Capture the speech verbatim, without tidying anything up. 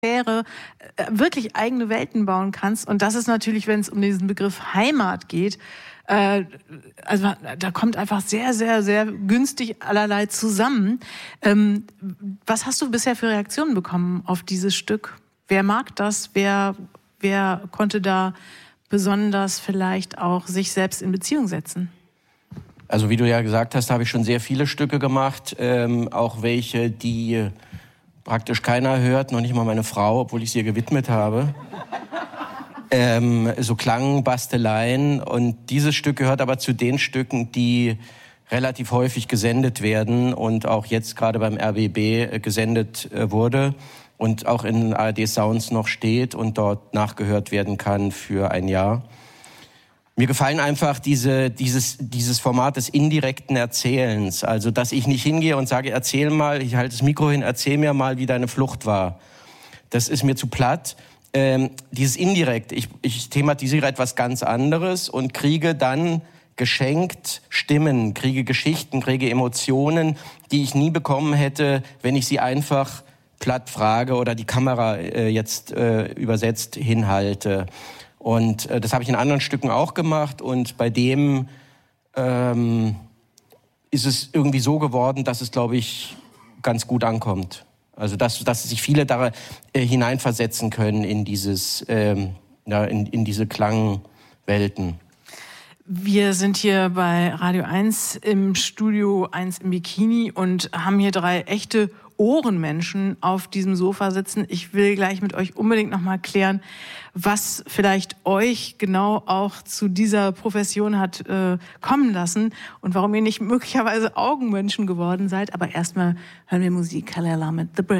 äh, wirklich eigene Welten bauen kannst. Und das ist natürlich, wenn es um diesen Begriff Heimat geht, äh, also da kommt einfach sehr, sehr, sehr günstig allerlei zusammen. Ähm, was hast du bisher für Reaktionen bekommen auf dieses Stück? Wer mag das? Wer, wer konnte da besonders vielleicht auch sich selbst in Beziehung setzen? Also wie du ja gesagt hast, habe ich schon sehr viele Stücke gemacht, ähm, auch welche, die praktisch keiner hört, noch nicht mal meine Frau, obwohl ich sie ihr gewidmet habe. ähm, so Klangbasteleien, und dieses Stück gehört aber zu den Stücken, die relativ häufig gesendet werden und auch jetzt gerade beim R B B äh, gesendet äh, wurde und auch in A R D Sounds noch steht und dort nachgehört werden kann für ein Jahr. Mir gefallen einfach diese, dieses, dieses Format des indirekten Erzählens. Also, dass ich nicht hingehe und sage, erzähl mal, ich halte das Mikro hin, erzähl mir mal, wie deine Flucht war. Das ist mir zu platt. Ähm, dieses indirekt, ich, ich thematisiere etwas ganz anderes und kriege dann geschenkt Stimmen, kriege Geschichten, kriege Emotionen, die ich nie bekommen hätte, wenn ich sie einfach platt frage oder die Kamera äh, jetzt äh, übersetzt hinhalte. Und äh, das habe ich in anderen Stücken auch gemacht, und bei dem ähm, ist es irgendwie so geworden, dass es, glaube ich, ganz gut ankommt. Also dass, dass sich viele da äh, hineinversetzen können in dieses, ähm, ja, in, in diese Klangwelten. Wir sind hier bei Radio eins im Studio eins im Bikini und haben hier drei echte Ohrenmenschen auf diesem Sofa sitzen. Ich will gleich mit euch unbedingt nochmal klären, was vielleicht euch genau auch zu dieser Profession hat äh, kommen lassen und warum ihr nicht möglicherweise Augenmenschen geworden seid. Aber erstmal hören wir Musik. Kalala mit The Bridge.